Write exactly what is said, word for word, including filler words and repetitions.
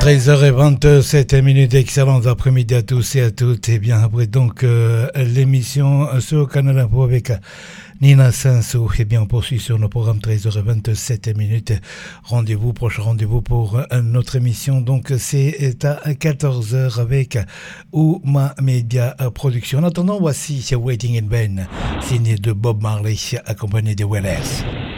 treize heures vingt-sept minutes, excellent après-midi à tous et à toutes. Et bien après donc euh, l'émission sur Canal Info avec Nina Sansou. Et bien on poursuit sur nos programmes treize heures vingt-sept minutes. Rendez-vous, prochain rendez-vous pour notre émission. Donc c'est à quatorze heures avec Ouma Media Production. En attendant, voici Waiting in Vain, signé de Bob Marley, accompagné de Wallace.